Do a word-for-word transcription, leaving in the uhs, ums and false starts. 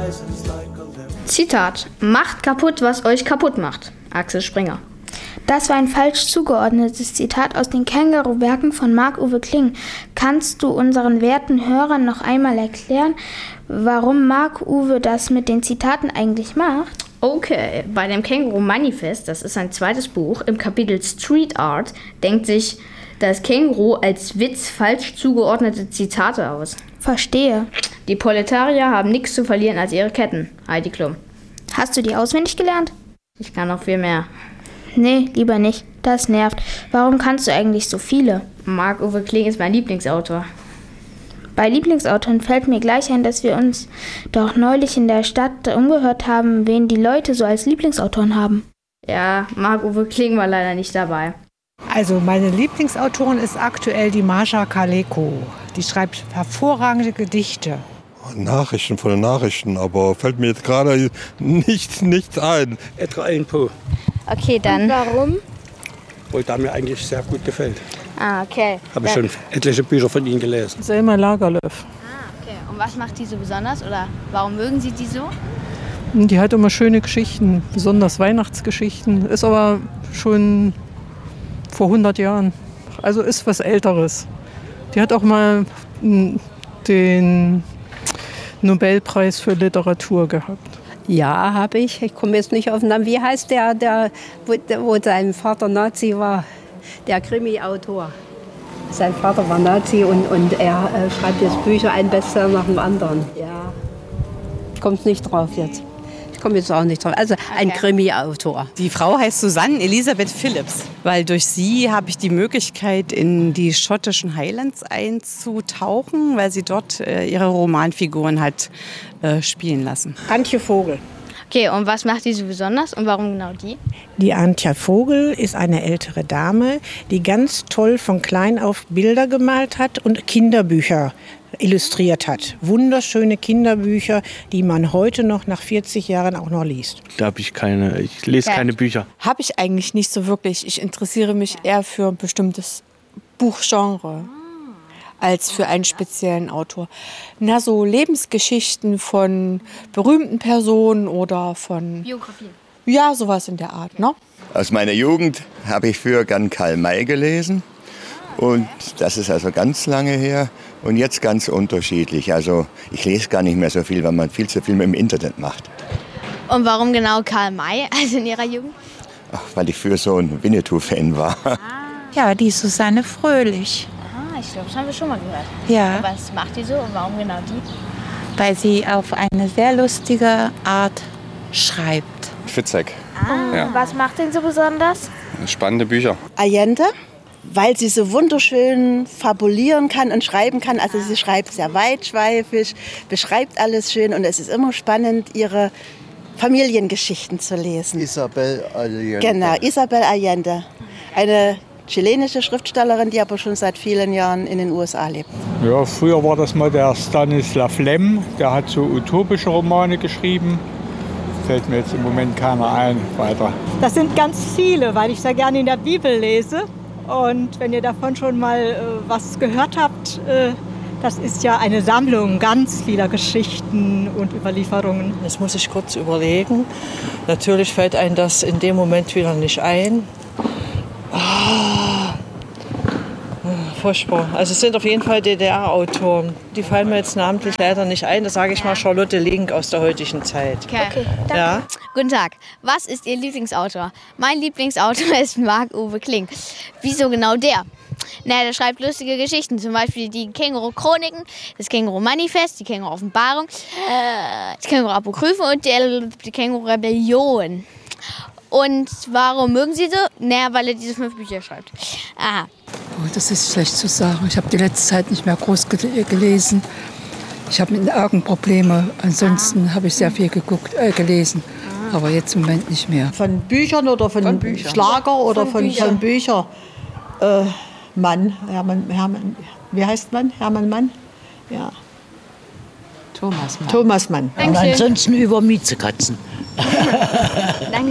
Zitat: Macht kaputt, was euch kaputt macht. Axel Springer. Das war ein falsch zugeordnetes Zitat aus den Känguru-Werken von Marc-Uwe Kling. Kannst du unseren werten Hörern noch einmal erklären, warum Marc-Uwe das mit den Zitaten eigentlich macht? Okay, bei dem Känguru-Manifest, das ist sein zweites Buch, im Kapitel Street Art, denkt sich das Känguru als Witz falsch zugeordnete Zitate aus. Verstehe. Die Proletarier haben nichts zu verlieren als ihre Ketten. Heidi Klum. Hast du die auswendig gelernt? Ich kann noch viel mehr. Nee, lieber nicht. Das nervt. Warum kannst du eigentlich so viele? Marc-Uwe Kling ist mein Lieblingsautor. Bei Lieblingsautoren fällt mir gleich ein, dass wir uns doch neulich in der Stadt umgehört haben, wen die Leute so als Lieblingsautoren haben. Ja, Marc-Uwe Kling war leider nicht dabei. Also meine Lieblingsautorin ist aktuell die Marsha Kaleko. Die schreibt hervorragende Gedichte. Nachrichten von den Nachrichten, aber fällt mir jetzt gerade nichts nicht ein. Edgar Allan Poe. Okay, dann. Und warum? Weil der mir eigentlich sehr gut gefällt. Ah, okay. Habe ich schon etliche Bücher von ihm gelesen. Selma Lagerlöf. Ah, okay. Und was macht die so besonders oder warum mögen Sie die so? Die hat immer schöne Geschichten, besonders Weihnachtsgeschichten. Ist aber schon vor hundert Jahren. Also ist was Älteres. Die hat auch mal den Nobelpreis für Literatur gehabt. Ja, habe ich. Ich komme jetzt nicht auf den Namen. Wie heißt der, der wo, wo sein Vater Nazi war? Der Krimi-Autor. Sein Vater war Nazi und, und er äh, schreibt jetzt Bücher, ein Bestseller nach dem anderen. Ja. Ich komme nicht drauf jetzt. Ich komme jetzt auch nicht drauf. Also ein okay. Krimi-Autor. Die Frau heißt Susanne Elisabeth Phillips, weil durch sie habe ich die Möglichkeit, in die schottischen Highlands einzutauchen, weil sie dort äh, ihre Romanfiguren hat äh, spielen lassen. Antje Vogel. Okay, und was macht die so besonders und warum genau die? Die Antje Vogel ist eine ältere Dame, die ganz toll von klein auf Bilder gemalt hat und Kinderbücher illustriert hat. Wunderschöne Kinderbücher, die man heute noch nach vierzig Jahren auch noch liest. Da habe ich keine, ich lese ja. keine Bücher. Habe ich eigentlich nicht so wirklich. Ich interessiere mich eher für ein bestimmtes Buchgenre als für einen speziellen Autor. Na, so Lebensgeschichten von berühmten Personen oder von... Biografien. Ja, sowas in der Art, ne? Aus meiner Jugend habe ich früher gern Karl May gelesen. Und das ist also ganz lange her und jetzt ganz unterschiedlich. Also ich lese gar nicht mehr so viel, weil man viel zu viel mit dem Internet macht. Und warum genau Karl May, also in Ihrer Jugend? Ach, weil ich früher so ein Winnetou-Fan war. Ah. Ja, die Susanne Fröhlich. Aha, ich glaube, das haben wir schon mal gehört. Ja. Und was macht die so und warum genau die? Weil sie auf eine sehr lustige Art schreibt. Fitzek. Ah, ja. Was macht den so besonders? Spannende Bücher. Allende, weil sie so wunderschön fabulieren kann und schreiben kann. Also sie schreibt sehr weitschweifig, beschreibt alles schön und es ist immer spannend, ihre Familiengeschichten zu lesen. Isabel Allende. Genau, Isabel Allende. Eine chilenische Schriftstellerin, die aber schon seit vielen Jahren in den U S A lebt. Ja, früher war das mal der Stanislav Lem, der hat so utopische Romane geschrieben. Fällt mir jetzt im Moment keiner ein weiter. Das sind ganz viele, weil ich sehr gerne in der Bibel lese. Und wenn ihr davon schon mal äh, was gehört habt, äh, das ist ja eine Sammlung ganz vieler Geschichten und Überlieferungen. Das muss ich kurz überlegen. Natürlich fällt einem das in dem Moment wieder nicht ein. Ah, furchtbar. Also es sind auf jeden Fall D D R-Autoren. Die fallen mir jetzt namentlich leider nicht ein. Da sage ich mal Charlotte Link aus der heutigen Zeit. Okay, okay, danke. Ja? Guten Tag. Was ist Ihr Lieblingsautor? Mein Lieblingsautor ist Marc-Uwe Kling. Wieso genau der? Na, der schreibt lustige Geschichten, zum Beispiel die Känguru-Chroniken, das Känguru-Manifest, die Känguru-Offenbarung, äh, die Känguru-Apokryphen und die, die Känguru-Rebellion. Und warum mögen Sie so? Naja, weil er diese fünf Bücher schreibt. Aha. Oh, das ist schlecht zu sagen. Ich habe die letzte Zeit nicht mehr groß gel- gelesen. Ich habe mit den Augen Probleme. Ansonsten ah. habe ich sehr viel geguckt, äh, gelesen. Ah. Aber jetzt im Moment nicht mehr. Von Büchern oder von, von Büchern. Schlager oder von, von Büchern? Von Büchern. Äh, Mann, Hermann, Hermann, wie heißt man? Hermann Mann? Ja. Thomas Mann. Thomas Mann. Und ansonsten über Miezekatzen. Danke.